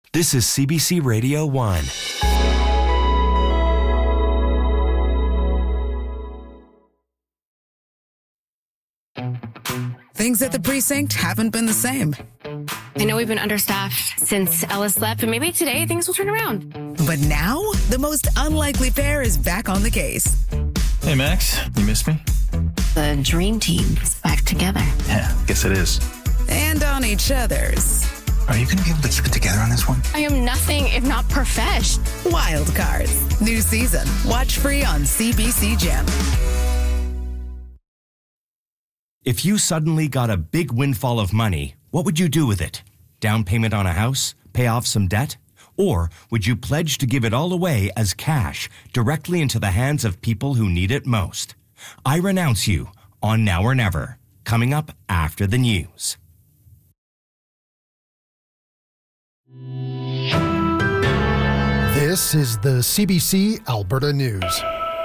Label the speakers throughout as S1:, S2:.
S1: This is CBC Radio 1.
S2: Things at the precinct haven't been the same.
S3: I know we've been understaffed since Ellis left, but maybe today things will turn around.
S2: But now, the most unlikely pair is back on the case.
S4: Hey, Max, you missed me?
S3: The dream team is back together.
S4: Yeah, guess it is.
S2: And on each other's.
S5: Are you going to be able to keep it together on this one?
S3: I am nothing if not profesh.
S2: Wild Cards. New season. Watch free on CBC Gem.
S1: If you suddenly got a big windfall of money, what would you do with it? Down payment on a house? Pay off some debt? Or would you pledge to give it all away as cash directly into the hands of people who need it most? I Renounce You on Now or Never, coming up after the news.
S6: This is the CBC Alberta News.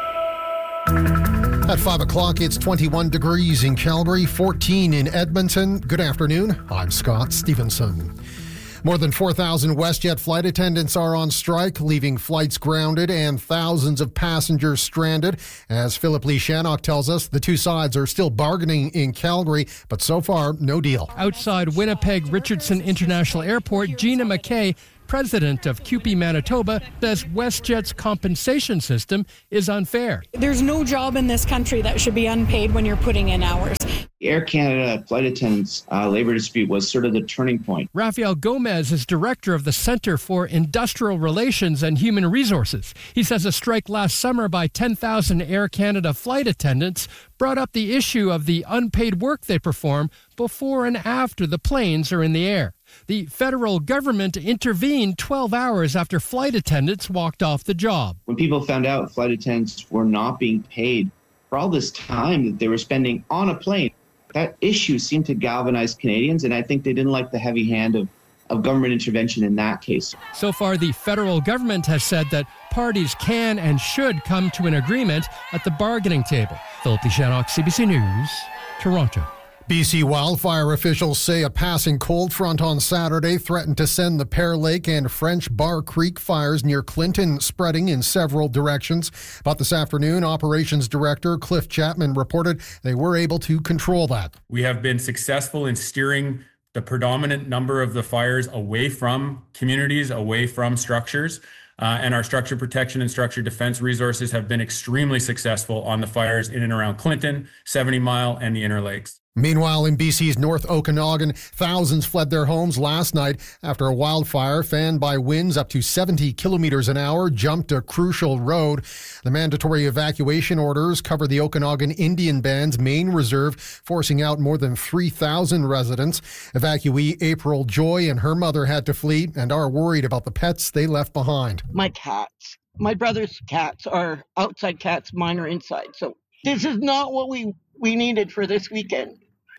S6: At 5 o'clock, it's 21 degrees in Calgary, 14 in Edmonton. Good afternoon. I'm Scott Stevenson. More than 4,000 WestJet flight attendants are on strike, leaving flights grounded and thousands of passengers stranded. As Philip Lee Shannock tells us, the two sides are still bargaining in Calgary, but so far, no deal.
S7: Outside Winnipeg Richardson International Airport, Gina McKay, president of CUPE Manitoba, says WestJet's compensation system is unfair.
S8: There's no job in this country that should be unpaid when you're putting in hours.
S9: The Air Canada flight attendants' labor dispute was sort of the turning point.
S7: Rafael Gomez is director of the Centre for Industrial Relations and Human Resources. He says a strike last summer by 10,000 Air Canada flight attendants brought up the issue of the unpaid work they perform before and after the planes are in the air. The federal government intervened 12 hours after flight attendants walked off the job.
S9: When people found out flight attendants were not being paid for all this time that they were spending on a plane, that issue seemed to galvanize Canadians, and I think they didn't like the heavy hand of government intervention in that case.
S7: So far, the federal government has said that parties can and should come to an agreement at the bargaining table. Philip Lee Shannock, CBC News, Toronto.
S6: BC wildfire officials say a passing cold front on Saturday threatened to send the Pear Lake and French Bar Creek fires near Clinton spreading in several directions. But this afternoon, Operations Director Cliff Chapman reported they were able to control that.
S10: We have been successful in steering the predominant number of the fires away from communities, away from structures. And our structure protection and structure defense resources have been extremely successful on the fires in and around Clinton, 70 Mile, and the Inner Lakes.
S6: Meanwhile, in BC's North Okanagan, thousands fled their homes last night after a wildfire fanned by winds up to 70 kilometers an hour jumped a crucial road. The mandatory evacuation orders cover the Okanagan Indian Band's main reserve, forcing out more than 3,000 residents. Evacuee April Joy and her mother had to flee and are worried about the pets they left behind.
S11: My cats. My brother's cats are outside cats, mine are inside. So this is not what we needed for this weekend.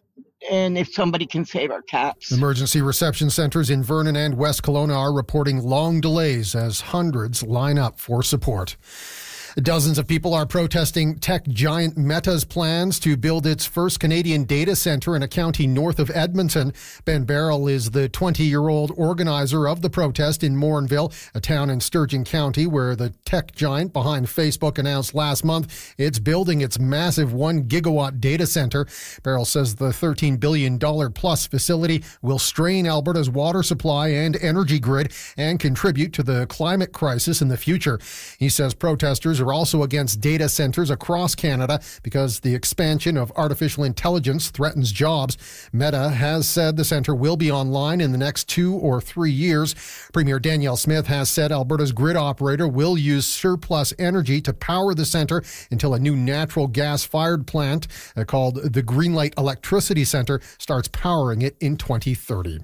S11: And if somebody can save our cats.
S6: Emergency reception centers in Vernon and West Kelowna are reporting long delays as hundreds line up for support. Dozens of people are protesting tech giant Meta's plans to build its first Canadian data center in a county north of Edmonton. Ben Barrell is the 20-year-old organizer of the protest in Morinville, a town in Sturgeon County where the tech giant behind Facebook announced last month it's building its massive 1 gigawatt data center. Barrell says the $13 billion plus facility will strain Alberta's water supply and energy grid and contribute to the climate crisis in the future. He says protesters are also against data centers across Canada because the expansion of artificial intelligence threatens jobs. Meta has said the center will be online in the next 2 or 3 years. Premier Danielle Smith has said Alberta's grid operator will use surplus energy to power the center until a new natural gas-fired plant called the Greenlight Electricity Center starts powering it in 2030.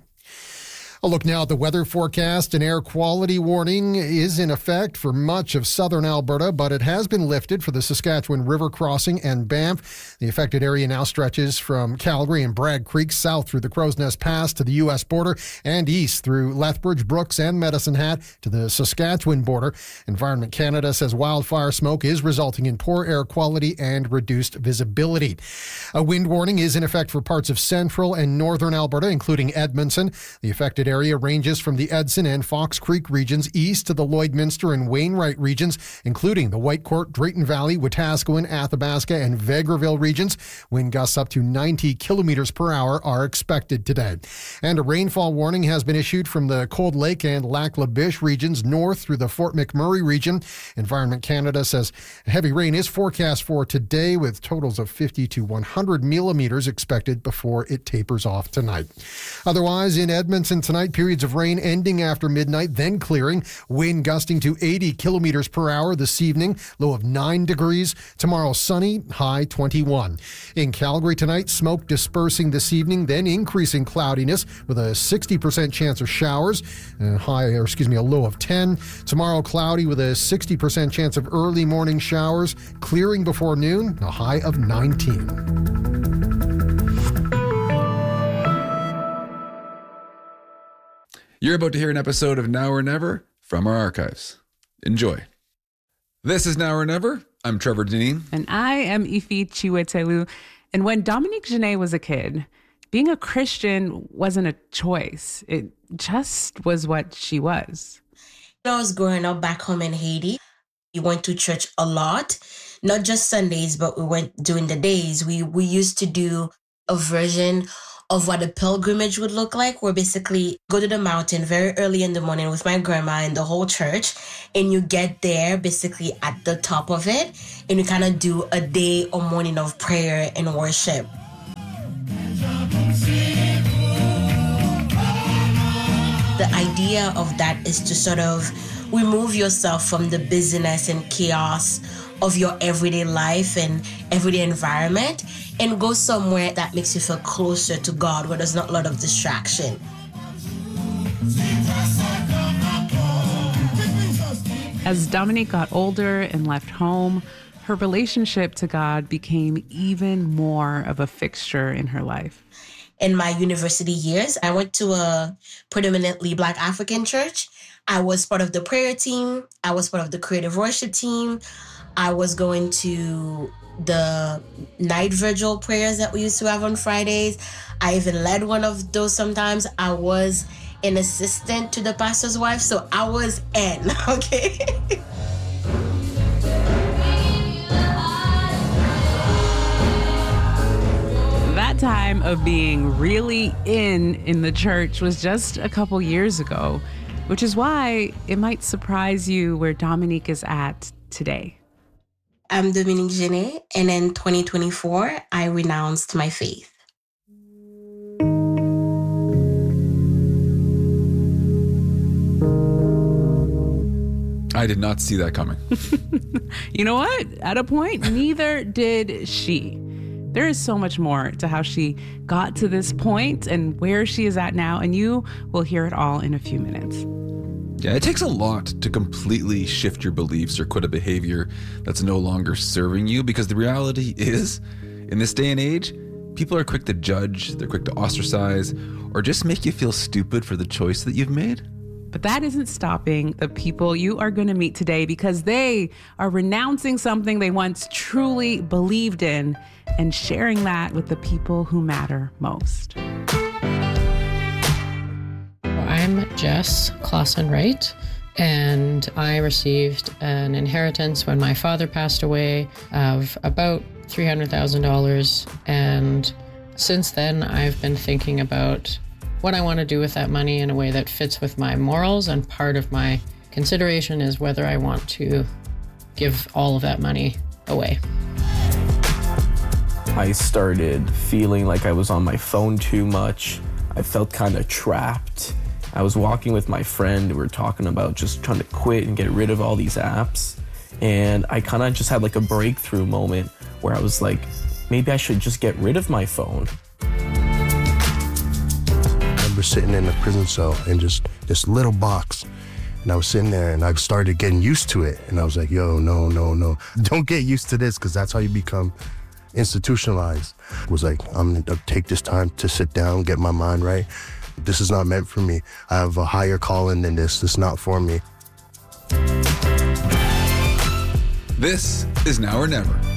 S6: A look now at the weather forecast. An air quality warning is in effect for much of southern Alberta, but it has been lifted for the Saskatchewan River crossing and Banff. The affected area now stretches from Calgary and Bragg Creek south through the Crow's Nest Pass to the U.S. border and east through Lethbridge, Brooks, and Medicine Hat to the Saskatchewan border. Environment Canada says wildfire smoke is resulting in poor air quality and reduced visibility. A wind warning is in effect for parts of central and northern Alberta, including Edmonton. The affected area ranges from the Edson and Fox Creek regions east to the Lloydminster and Wainwright regions, including the Whitecourt, Drayton Valley, Wetaskiwin, Athabasca, and Vegreville regions. Wind gusts up to 90 kilometers per hour are expected today. And a rainfall warning has been issued from the Cold Lake and Lac La Biche regions north through the Fort McMurray region. Environment Canada says heavy rain is forecast for today, with totals of 50 to 100 millimeters expected before it tapers off tonight. Otherwise, in Edmonton tonight, periods of rain ending after midnight, then clearing. Wind gusting to 80 kilometers per hour this evening, low of 9 degrees. Tomorrow, sunny, high 21. In Calgary tonight, smoke dispersing this evening, then increasing cloudiness with a 60% chance of showers, a low of 10. Tomorrow, cloudy with a 60% chance of early morning showers, clearing before noon, a high of 19.
S12: You're about to hear an episode of Now or Never from our archives. Enjoy. This is Now or Never. I'm Trevor Deneen.
S13: And I am Ifi Chiwetelu. And when Dominique Genet was a kid, being a Christian wasn't a choice. It just was what she was.
S14: When I was growing up back home in Haiti, we went to church a lot, not just Sundays, but we went during the days. We used to do a version of what a pilgrimage would look like, where basically go to the mountain very early in the morning with my grandma and the whole church, and you get there basically at the top of it, and you kind of do a day or morning of prayer and worship. The idea of that is to sort of remove yourself from the busyness and chaos of your everyday life and everyday environment and go somewhere that makes you feel closer to God, where there's not a lot of distraction.
S13: As Dominique got older and left home, her relationship to God became even more of a fixture in her life.
S14: In my university years, I went to a predominantly Black African church. I was part of the prayer team. I was part of the creative worship team. I was going to the night vigil prayers that we used to have on Fridays. I even led one of those sometimes. I was an assistant to the pastor's wife, so I was in, okay?
S13: That time of being really in the church was just a couple years ago, which is why it might surprise you where Dominique is at today.
S14: I'm Dominique Genet, and in 2024, I renounced my faith.
S12: I did not see that coming.
S13: You know what? At a point, neither did she. There is so much more to how she got to this point and where she is at now, and you will hear it all in a few minutes.
S12: Yeah, it takes a lot to completely shift your beliefs or quit a behavior that's no longer serving you, because the reality is, in this day and age, people are quick to judge, they're quick to ostracize, or just make you feel stupid for the choice that you've made.
S13: But that isn't stopping the people you are going to meet today, because they are renouncing something they once truly believed in and sharing that with the people who matter most.
S15: I'm Jess Clausen-Wright, and I received an inheritance when my father passed away of about $300,000. And since then, I've been thinking about what I want to do with that money in a way that fits with my morals, and part of my consideration is whether I want to give all of that money away.
S16: I started feeling like I was on my phone too much. I felt kind of trapped. I was walking with my friend. We were talking about just trying to quit and get rid of all these apps. And I kind of just had like a breakthrough moment where I was like, maybe I should just get rid of my phone.
S17: I remember sitting in a prison cell in just this little box. And I was sitting there and I started getting used to it. And I was like, yo, no. Don't get used to this, because that's how you become institutionalized. It was like, I'm gonna take this time to sit down, get my mind right. This is not meant for me. I have a higher calling than this. This is not for me.
S12: This is Now or Never.